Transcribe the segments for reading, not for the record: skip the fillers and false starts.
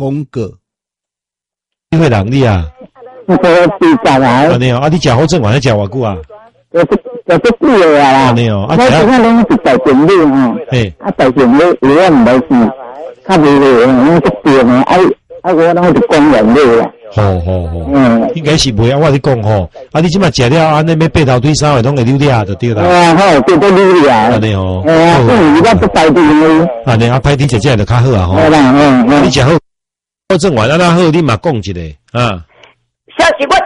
广告。 你会人你啊？ 我40来。 安尼哦，啊，你食好正丸，你食偌久啊？ 我这几个月啦。 安尼哦，啊， 我现在拢是在经理吼，啊，在经理我唔来是，较袂累，拢是对呢，我拢是工人类啦。 好，应该是袂啊，我跟你讲吼，啊，你即马食了安尼要八头腿啥的拢会溜了就对啦。 好，对对溜了。 安尼哦。 我不排队呢。 安尼啊，排队食就较好啊吼。你食好正丸，啊，那好，你嘛讲一个啊。 消息我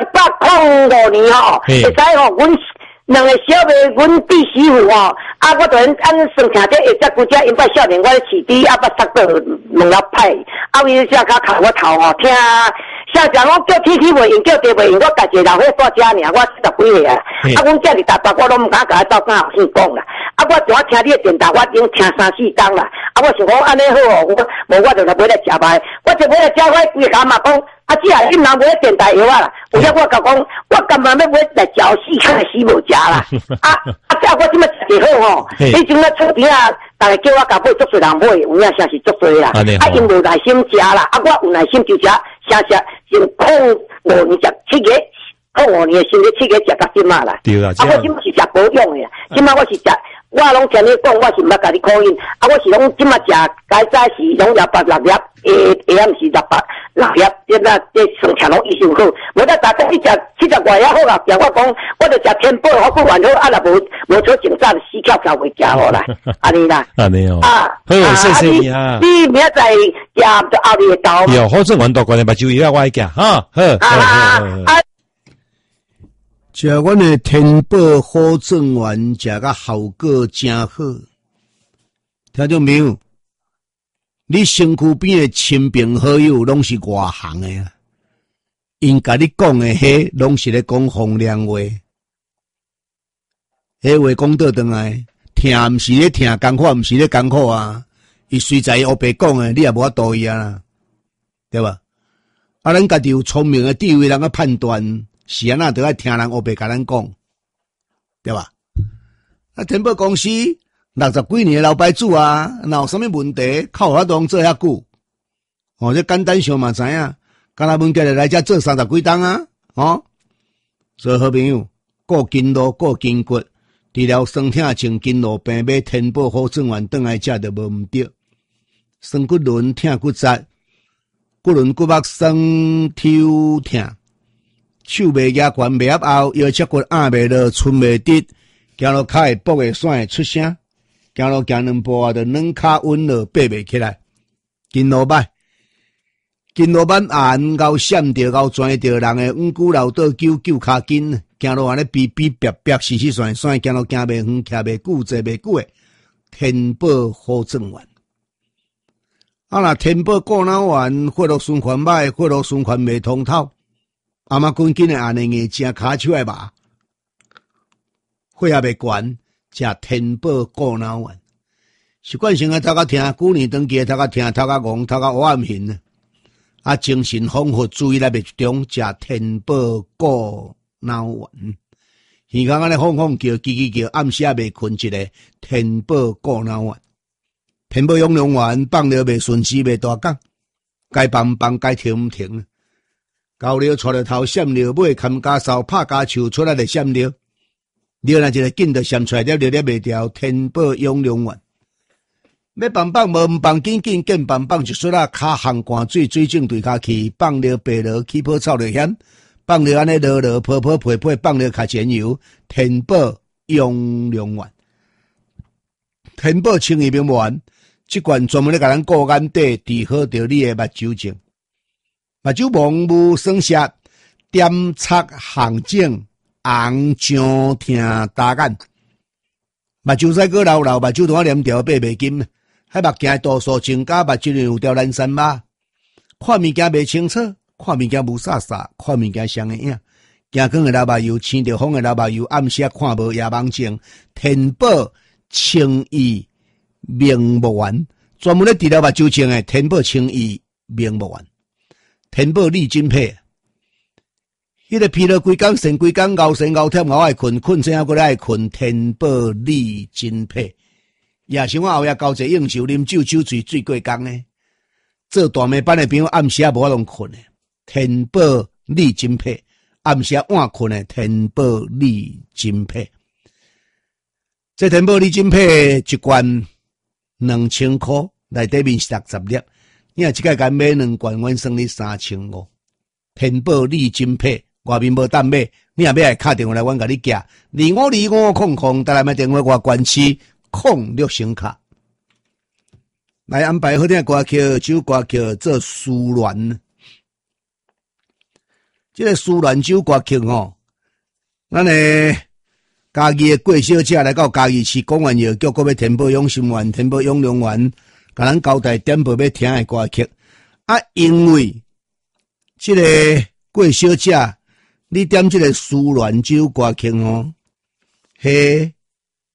105年吼，会使吼，阮两个小妹，阮弟媳妇吼，啊，我就按算听这下只几只因拜少年，我咧饲猪，啊，捌杀过两粒派，啊，伊只较靠我头吼，听下场我叫天气袂用，叫地袂用，我家己老伙带遮尔，我40几岁啊，啊，阮遮里大伯我拢毋敢甲他走三后先讲啦，啊，我怎听你的电台，我已经听3、4档啦，啊，我想讲安尼好哦，无我就来买来食卖，我就买来食，我规个嘛讲。啊，只啊，你若买电台药啊啦，有遐我甲讲，我干嘛要买来嚼死，看死无食啦。这我即摆食好吼，以前咧厝边啊，大家叫我甲买足侪人买，有影啥是足侪啦。啊，因无耐心食啦，啊，我有耐心就食，先控5年食7个，控5年先去7个食到即马啦。对啦，啊，我即摆是食保养的，即摆我是食。我拢听你讲，我是毋捌甲你考验，啊，我是拢即马食，该早是拢6粒，下暗是6粒，这算听拢医生好。无得大家你食70外也好啦，别我讲，我就食天宝好过完好，啊，若无做警察死翘翘袂食好啦，安尼啦，安尼哦，啊，好，谢谢你啊，你明仔载食就后日会到。有好正丸大罐的目睭药我爱食，哈，好。 食阮的天宝好正丸，食甲效果真好。听到没有？你身躯边的亲朋好友拢是外行的啊，因甲你讲的迄拢是咧讲风凉话，迄话讲倒转来，听毋是咧听，艰苦毋是咧艰苦啊。伊随在黑白讲的，你也无法度伊啊啦，对吧？啊，咱家己有聪明的智慧，人个判断。是安那都要听人黑白甲咱讲，对吧？啊，天宝公司60几年的老牌子啊，哪有啥物问题？靠法度做遐久？哦，这简单想嘛知影，敢若文家来遮做30几档啊，哦。所以好朋友，顾筋路顾筋骨，除了酸痛穿筋路病，买天宝好正丸转来食就无毋对。酸骨轮痛骨折，骨轮骨膜酸抽痛。手袂压悬袂压后，腰脊骨压袂落，寸袂直，行路脚会跛会酸会出声，行路行2步啊，就软脚稳落，爬袂起来。筋路歹，筋路板硬到闪着，到钻着人诶五股老倒揪脚筋，行路安尼逼逼逼逼，死死酸酸，行路行袂远，徛袂久，坐袂久诶。天宝好正丸，啊若天宝过脑丸，血液循环歹，血液循环袂通透。阿妈赶紧的安尼硬正骹手来吧，血压袂悬，食天宝过脑丸。习惯性的头壳疼，旧年长期的头壳疼，头壳戆，头壳黑暗形啊，精神丰富，注意力袂集中，食天宝过脑丸。耳孔安尼晃晃叫，叽叽叫，暗时也袂困一个天宝过脑丸。天宝养龙丸放了袂顺时袂大讲，该放放，该停停。高了带了头闪了尾，砍家扫拍家树出来就闪了，了那一个紧就闪出来了，了袂掉。天宝养龙丸，要放放无毋放，紧紧见放放一撮啊，骹烘寒水，水肿对骹去，放了白落起泡草就险，放了安尼落落泡泡配配，放了较前油。天宝养龙丸，天宝清液明丸，即罐专门咧甲咱顾眼底，治好着你的目睭症。目睭盲目酸涩，点擦红肿，红肿疼大眼，目睭使个流流，目睭都黏条爬袂紧，迄目镜度数增加，目睭有条蓝山马，看物件袂清楚，看物件无煞煞，看物件像个影，行光的老目油，青着风的老目油，暗时看无夜盲症，天宝清液明目丸，专门咧治疗目睭症的天宝清液明目丸。天宝利筋配，迄个疲劳规工、神规工、熬神熬忝熬爱困，困醒还过来爱困。天宝利筋配，夜想我后夜交者应酬，啉酒酒醉醉过工呢。 做大暝班的朋友暗时也无法通困的，天宝利金配，暗时晚困的天宝利金配。这天宝利金配一罐2000块，内底面是60粒。你若即个敢买2罐，阮算你3500。天宝利金配，外面无当买，你若要来敲电话来，阮甲你寄252500，再来买电话外关区06声卡。来安排好听歌曲，酒歌曲做思恋。这个思恋酒歌曲吼，咱诶嘉义的郭小姐来到嘉义市公园药局，搁要天宝永心园、天宝永隆园，甲咱交代点播要听的歌曲。啊，因为这个郭小姐，你点这个思恋酒歌曲吼，嘿。